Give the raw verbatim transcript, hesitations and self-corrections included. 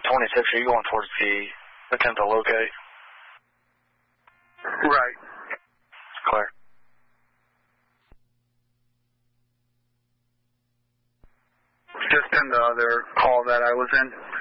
twenty-six, are you going towards the, the tenth to locate? Right. Clear. Just in the other call that I was in.